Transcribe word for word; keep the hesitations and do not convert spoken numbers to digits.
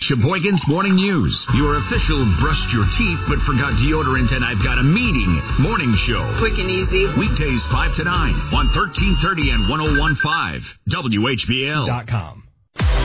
Sheboygan's Morning News. Your official brushed your teeth but forgot deodorant and I've got a meeting morning show. Quick and easy. Weekdays five to nine on thirteen thirty and one oh one point five W H B L. Dot com.